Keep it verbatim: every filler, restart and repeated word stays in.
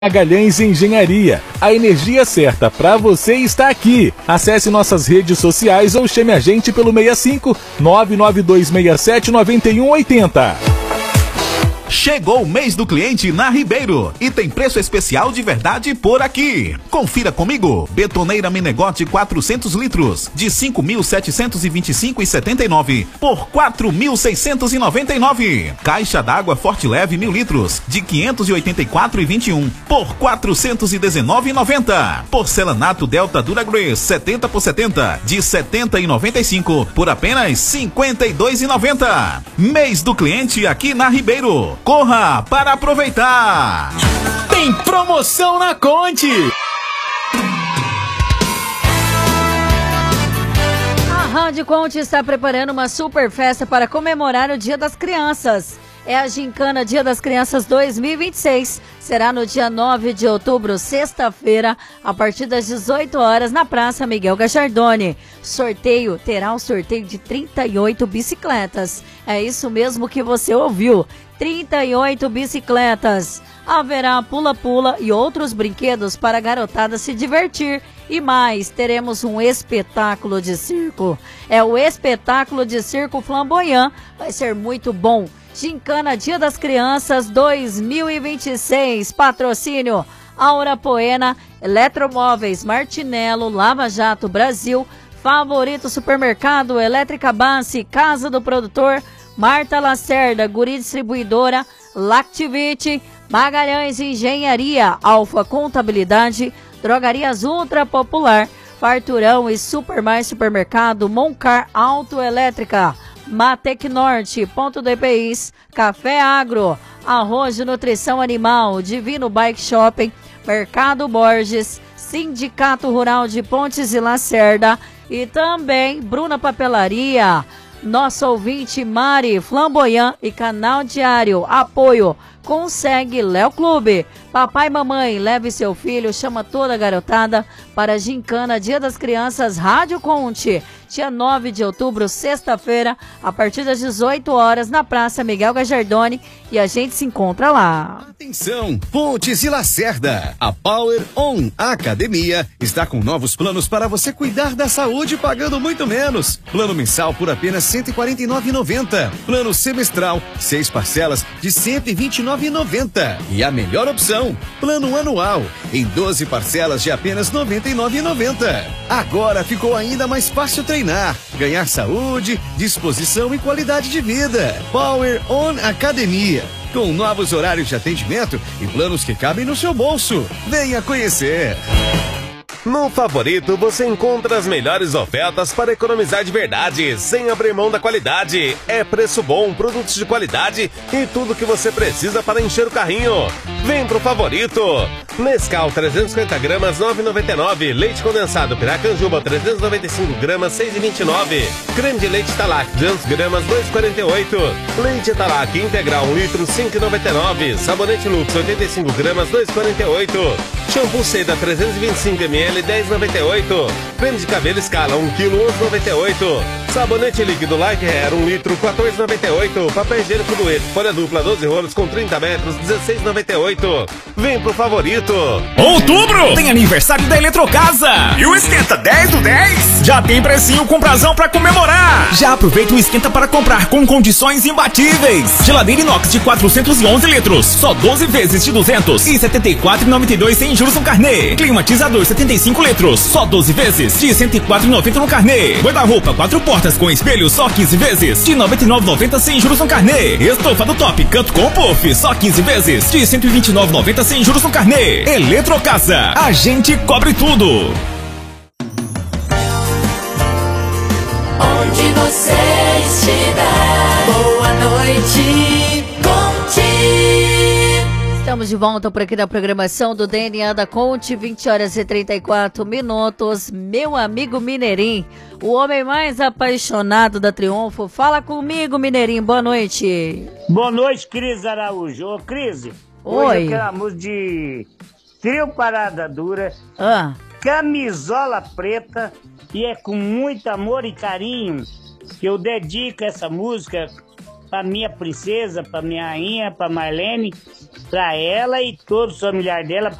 Magalhães Engenharia. A energia certa para você está aqui. Acesse nossas redes sociais ou chame a gente pelo seis cinco nove nove dois seis sete nove um oito zero. Chegou o mês do cliente na Ribeiro e tem preço especial de verdade por aqui. Confira comigo. Betoneira Menegote quatrocentos litros de cinco mil setecentos e vinte e cinco reais e setenta e nove centavos por quatro mil seiscentos e noventa e nove reais. Caixa d'água Forte Leve mil litros de quinhentos e oitenta e quatro reais e vinte e um centavos por quatrocentos e dezenove reais e noventa centavos. Porcelanato Delta Duragrace setenta por setenta de setenta e noventa e cinco centavos por apenas cinquenta e dois reais e noventa centavos. Mês do cliente aqui na Ribeiro. Corra para aproveitar! Tem promoção na Conte! A Rádio Conte está preparando uma super festa para comemorar o Dia das Crianças. É a Gincana Dia das Crianças dois mil e vinte e seis. Será no dia nove de outubro, sexta-feira, a partir das dezoito horas, na Praça Miguel Gajardoni. Sorteio, terá o sorteio de trinta e oito bicicletas. É isso mesmo que você ouviu. trinta e oito bicicletas. Haverá pula-pula e outros brinquedos para a garotada se divertir. E mais, teremos um espetáculo de circo. É o espetáculo de circo Flamboyant. Vai ser muito bom. Gincana Dia das Crianças dois mil e vinte e seis. Patrocínio Aura Poena, Eletromóveis Martinello, Lava Jato Brasil, Favorito Supermercado, Elétrica Base, Casa do Produtor, Marta Lacerda, Guri Distribuidora, Lactivite, Magalhães Engenharia, Alfa Contabilidade, Drogarias Ultra Popular, Farturão e Super Mais Supermercado, Moncar Autoelétrica, Matec Norte, Ponto de Epeis, Café Agro, Arroz de Nutrição Animal, Divino Bike Shopping, Mercado Borges, Sindicato Rural de Pontes e Lacerda e também Bruna Papelaria. Nosso ouvinte Mari Flamboyant e Canal Diário. Apoio Consegue Léo Clube. Papai e mamãe, leve seu filho, chama toda a garotada para a Gincana Dia das Crianças Rádio Conte. Dia nove de outubro, sexta-feira, a partir das dezoito horas, na Praça Miguel Gajardoni, e a gente se encontra lá. Atenção, Pontes e Lacerda. A Power On Academia está com novos planos para você cuidar da saúde pagando muito menos. Plano mensal por apenas cento e quarenta e nove reais e noventa centavos. Plano semestral, seis parcelas de cento e vinte e nove reais e noventa centavos. E a melhor opção, plano anual, em doze parcelas de apenas noventa e nove reais e noventa centavos. Agora ficou ainda mais fácil treinar, ganhar saúde, disposição e qualidade de vida. Power On Academia, com novos horários de atendimento e planos que cabem no seu bolso. Venha conhecer! No Favorito você encontra as melhores ofertas para economizar de verdade, sem abrir mão da qualidade. É preço bom, produtos de qualidade e tudo que você precisa para encher o carrinho. Vem pro Favorito. Nescau trezentos e cinquenta gramas, nove reais e noventa e nove centavos. Leite condensado Piracanjuba trezentos e noventa e cinco gramas, seis reais e vinte e nove centavos. Creme de leite Talac duzentas gramas, dois reais e quarenta e oito centavos. Leite Talac integral um litro, cinco reais e noventa e nove centavos. Sabonete Lux oitenta e cinco gramas, dois reais e quarenta e oito centavos. Shampoo Seda trezentos e vinte e cinco mililitros, dez reais e noventa e oito centavos. Creme de cabelo Escala um quilo, onze reais e noventa e oito centavos. Sabonete líquido Like Hair um litro, quatorze reais e noventa e oito centavos. Papel higiênico Duet, folha dupla doze rolos com trinta metros, dezesseis reais e noventa e oito centavos. Vem pro Favorito. Outubro tem aniversário da Eletrocasa. E o Esquenta dez do dez já tem precinho com prazão pra comemorar. Já aproveita o Esquenta para comprar com condições imbatíveis. Geladeira inox de quatrocentos e onze litros, só doze vezes de duzentos e setenta e quatro reais e noventa e dois centavos sem juros no carnê. Climatizador setenta e cinco litros, só doze vezes de cento e quatro reais e noventa centavos no carnê. Guarda-roupa quatro portas com espelho, só quinze vezes de noventa e nove reais e noventa centavos sem juros no carnê. Estofa do Top Canto com Puff, só quinze vezes de cento e vinte e nove reais e noventa centavos sem juros no carnê. Eletrocasa, a gente cobre tudo. Onde você estiver, boa noite, Conte. Estamos de volta por aqui da programação do D N A da Conte, vinte horas e trinta e quatro minutos. Meu amigo Mineirinho, o homem mais apaixonado da Triunfo. Fala comigo, Mineirinho, boa noite. Boa noite, Cris Araújo. Ô, Cris, oi. Hoje eu quero a música de Trio Parada Dura, ah. Camisola Preta, e é com muito amor e carinho que eu dedico essa música pra minha princesa, pra minha rainha, pra Marlene, pra ela e todos os familiares dela.